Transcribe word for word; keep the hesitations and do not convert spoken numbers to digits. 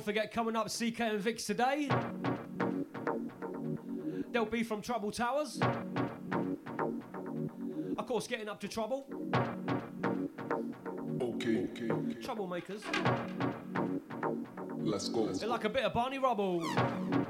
forget, coming up, C K and Vix today. They'll be from Trouble Towers. Of course, getting up to trouble. Okay, okay, okay. Troublemakers. Let's go. They're like a bit of Barney Rubble.